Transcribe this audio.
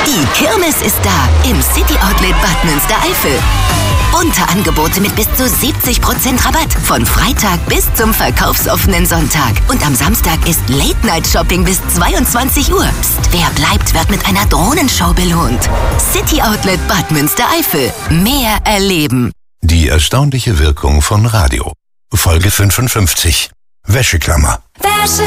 Die Kirmes ist da im City Outlet Bad Münstereifel. Bunte Angebote mit bis zu 70% Rabatt. Von Freitag bis zum verkaufsoffenen Sonntag. Und am Samstag ist Late-Night-Shopping bis 22 Uhr. Psst, wer bleibt, wird mit einer Drohnenshow belohnt. City Outlet Bad Münstereifel. Mehr erleben. Die erstaunliche Wirkung von Radio. Folge 55. Wäscheklammer.